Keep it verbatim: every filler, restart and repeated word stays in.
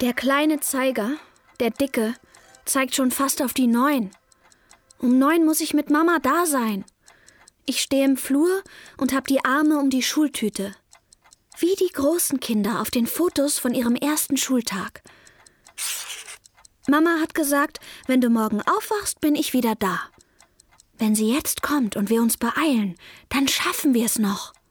Der kleine Zeiger, der dicke, zeigt schon fast auf die neun. Um neun muss ich mit Mama da sein. Ich stehe im Flur und hab die Arme um die Schultüte. Wie die großen Kinder auf den Fotos von ihrem ersten Schultag. Mama hat gesagt, wenn du morgen aufwachst, bin ich wieder da. Wenn sie jetzt kommt und wir uns beeilen, dann schaffen wir es noch.